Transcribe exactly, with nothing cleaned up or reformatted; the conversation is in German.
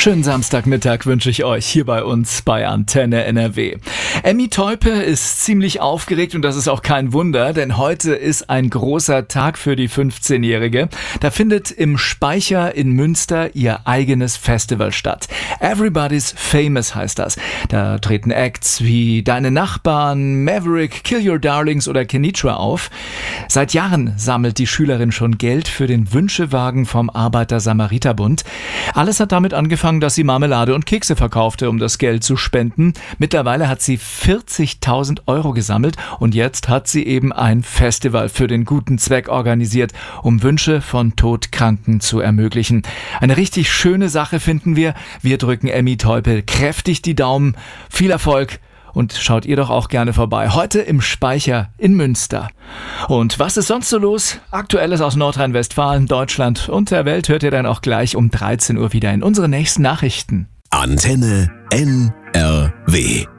Schönen Samstagmittag wünsche ich euch hier bei uns bei Antenne N R W. Emmy Teupe ist ziemlich aufgeregt und das ist auch kein Wunder, denn heute ist ein großer Tag für die fünfzehnjährige. Da findet im Speicher in Münster ihr eigenes Festival statt. Everybody's Famous heißt das. Da treten Acts wie Deine Nachbarn, Maverick, Kill Your Darlings oder Kenitra auf. Seit Jahren sammelt die Schülerin schon Geld für den Wünschewagen vom Arbeiter-Samariter-Bund. Alles hat damit angefangen, dass sie Marmelade und Kekse verkaufte, um das Geld zu spenden. Mittlerweile hat sie vierzigtausend Euro gesammelt und jetzt hat sie eben ein Festival für den guten Zweck organisiert, um Wünsche von Todkranken zu ermöglichen. Eine richtig schöne Sache finden wir. Wir drücken Emmy Teupe kräftig die Daumen. Viel Erfolg! Und schaut ihr doch auch gerne vorbei. Heute im Speicher in Münster. Und was ist sonst so los? Aktuelles aus Nordrhein-Westfalen, Deutschland und der Welt hört ihr dann auch gleich um dreizehn Uhr wieder in unseren nächsten Nachrichten. Antenne N R W